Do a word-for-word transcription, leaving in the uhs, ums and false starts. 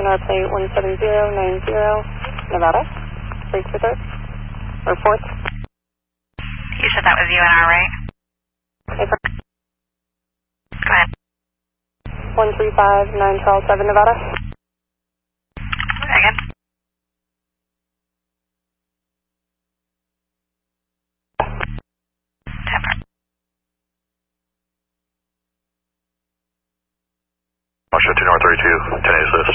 our plate one seven zero nine zero, Nevada. Break for third? Or fourth? You said that was U N R, right? Okay, go ahead. one three five nine Charles seven, Nevada. Again? Temper. Osha two North thirty-two, ten assist.